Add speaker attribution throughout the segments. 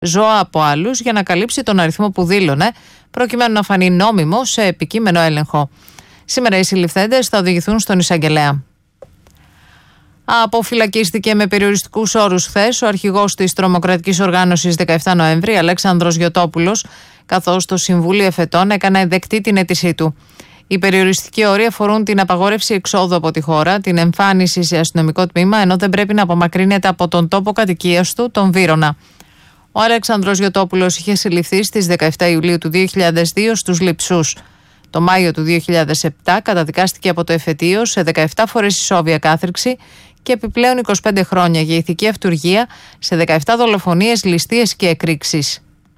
Speaker 1: ζώα από άλλους για να καλύψει τον αριθμό που δήλωνε, προκειμένου να φανεί νόμιμο σε επικείμενο έλεγχο. Σήμερα οι συλληφθέντες θα οδηγηθούν στον εισαγγελέα. Αποφυλακίστηκε με περιοριστικούς όρους χθες ο αρχηγός της τρομοκρατικής οργάνωσης 17 Νοέμβρη, Αλέξανδρος Γιωτόπουλος, καθώς το Συμβούλιο Εφετών έκανε δεκτή την αίτησή του. Οι περιοριστικοί όροι αφορούν την απαγόρευση εξόδου από τη χώρα, την εμφάνιση σε αστυνομικό τμήμα, ενώ δεν πρέπει να απομακρύνεται από τον τόπο κατοικίας του, τον Βύρωνα. Ο Αλέξανδρος Γιωτόπουλος είχε συλληφθεί στις 17 Ιουλίου του 2002 στους Λειψούς. Το Μάιο του 2007 καταδικάστηκε από το εφετείο σε 17 φορές ισόβια κάθριξη και επιπλέον 25 χρόνια για ηθική αυτουργία σε 17 δολοφονίες, ληστείες και εκρήξεις.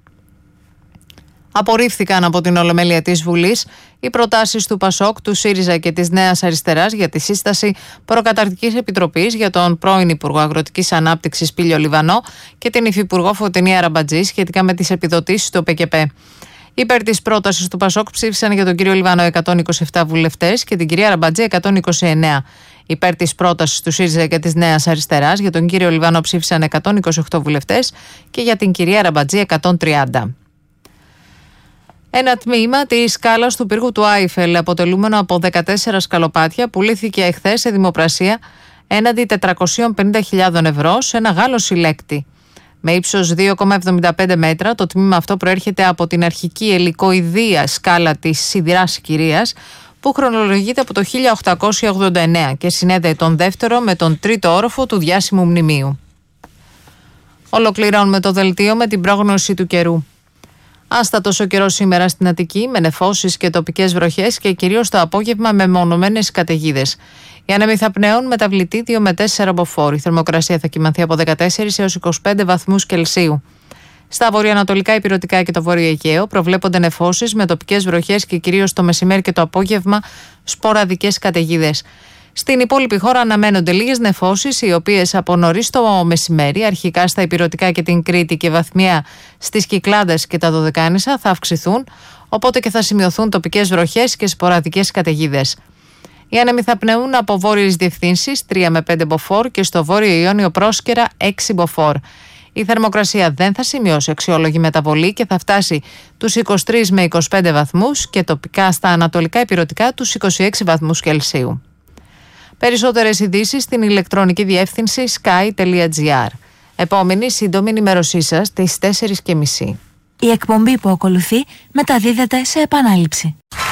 Speaker 1: Απορρίφθηκαν από την Ολομέλεια της Βουλής οι προτάσεις του ΠΑΣΟΚ, του ΣΥΡΙΖΑ και της Νέας Αριστεράς για τη σύσταση προκαταρκτικής επιτροπής για τον πρώην Υπουργό Αγροτικής Ανάπτυξης Πήλιο Λιβανό και την Υφυπουργό Φωτεινή Αραμπατζή σχετικά με τις επιδοτήσεις του ΠΚΠ. Υπέρ της πρότασης του ΠΑΣΟΚ ψήφισαν για τον κύριο Λιβανό 127 βουλευτές και την κυρία Αραμπατζή 129. Υπέρ της πρότασης του ΣΥΡΙΖΑ και της Νέας Αριστεράς για τον κύριο Λιβανό ψήφισαν 128 βουλευτές και για την κυρία Αραμπατζή 130. Ένα τμήμα της σκάλας του πύργου του Άιφελ, αποτελούμενο από 14 σκαλοπάτια, πουλήθηκε εχθές σε δημοπρασία έναντι 450.000 ευρώ σε ένα Γάλλο συλλέκτη. Με ύψος 2,75 μέτρα, το τμήμα αυτό προέρχεται από την αρχική ελικοειδία σκάλα της Σιδηράς Κυρίας, που χρονολογείται από το 1889 και συνέδεε τον δεύτερο με τον τρίτο όροφο του διάσημου μνημείου. Ολοκληρώνουμε το δελτίο με την πρόγνωση του καιρού. Άστατος ο καιρός σήμερα στην Αττική, με νεφώσεις και τοπικές βροχές και κυρίως το απόγευμα με μονομένες καταιγίδες. Οι άνεμοι θα πνέουν μεταβλητή 2 με 4 μποφόρ. Η θερμοκρασία θα κυμανθεί από 14 έως 25 βαθμούς Κελσίου. Στα βορειοανατολικά ηπειρωτικά και το βόρειο Αιγαίο προβλέπονται νεφώσεις με τοπικές βροχές και κυρίως το μεσημέρι και το απόγευμα σποραδικές καταιγίδες. Στην υπόλοιπη χώρα αναμένονται λίγες νεφώσεις, οι οποίες από νωρίς το μεσημέρι, αρχικά στα ηπειρωτικά και την Κρήτη και βαθμία στις Κυκλάδες και τα Δωδεκάνησα, θα αυξηθούν, οπότε και θα σημειωθούν τοπικές βροχές και σποραδικές καταιγίδες. Οι άνεμοι θα πνεούν από βόρειες διευθύνσεις 3 με 5 μποφόρ και στο βόρειο Ιόνιο Πρόσκαιρα 6 μποφόρ. Η θερμοκρασία δεν θα σημειώσει αξιόλογη μεταβολή και θα φτάσει τους 23 με 25 βαθμούς και τοπικά στα ανατολικά ηπειρωτικά τους 26 βαθμούς Κελσίου. Περισσότερες ειδήσεις στην ηλεκτρονική διεύθυνση sky.gr. Επόμενη σύντομη ενημέρωσή σας στις 4:30.
Speaker 2: Η εκπομπή που ακολουθεί μεταδίδεται σε επανάληψη.